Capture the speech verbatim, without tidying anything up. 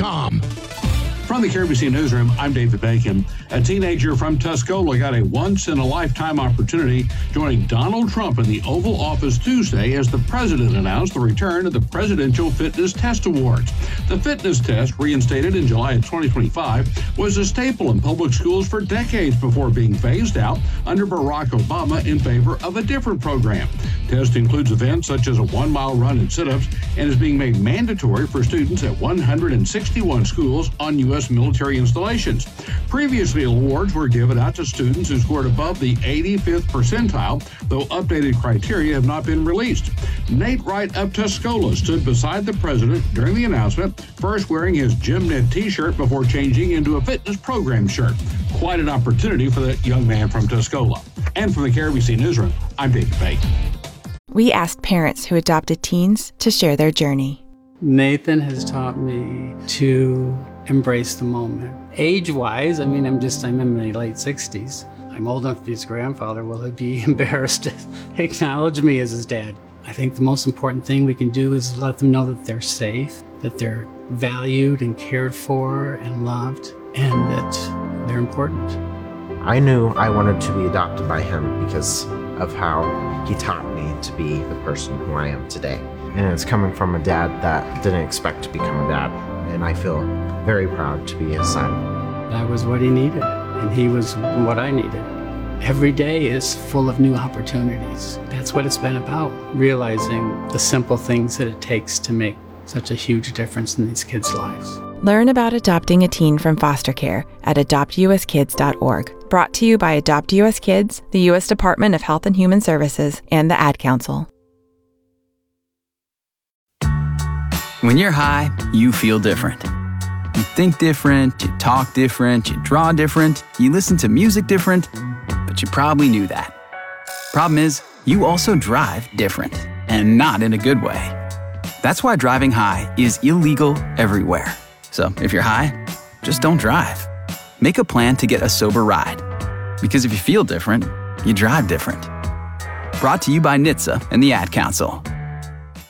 com. From the K R B C Newsroom, I'm David Bacon. A teenager from Tuscola got a once-in-a-lifetime opportunity joining Donald Trump in the Oval Office Tuesday as the president announced the return of the Presidential Fitness Test Awards. The fitness test, reinstated in July of twenty twenty-five, was a staple in public schools for decades before being phased out under Barack Obama in favor of a different program. Test includes events such as a one-mile run and sit-ups and is being made mandatory for students at one hundred sixty-one schools on U S military installations. Previously, awards were given out to students who scored above the eighty-fifth percentile, though updated criteria have not been released. Nate Wright of Tuscola stood beside the president during the announcement, first wearing his gym knit t-shirt before changing into a fitness program shirt. Quite an opportunity for the young man from Tuscola. And from the K R B C Newsroom, I'm David Bacon. We asked parents who adopted teens to share their journey. Nathan has taught me to embrace the moment. Age-wise, I mean, I'm just, I'm in my late sixties. I'm old enough to be his grandfather. Will he be embarrassed to acknowledge me as his dad? I think the most important thing we can do is let them know that they're safe, that they're valued and cared for and loved, and that they're important. I knew I wanted to be adopted by him because of how he taught me to be the person who I am today. And it's coming from a dad that didn't expect to become a dad. And I feel very proud to be his son. That was what he needed, and he was what I needed. Every day is full of new opportunities. That's what it's been about, realizing the simple things that it takes to make such a huge difference in these kids' lives. Learn about adopting a teen from foster care at adopt u s kids dot org. Brought to you by Adopt U S Kids, the U S Department of Health and Human Services, and the Ad Council. When you're high, you feel different. You think different, you talk different, you draw different, you listen to music different, but you probably knew that. Problem is, you also drive different, and not in a good way. That's why driving high is illegal everywhere. So if you're high, just don't drive. Make a plan to get a sober ride. Because if you feel different, you drive different. Brought to you by N H T S A and the Ad Council.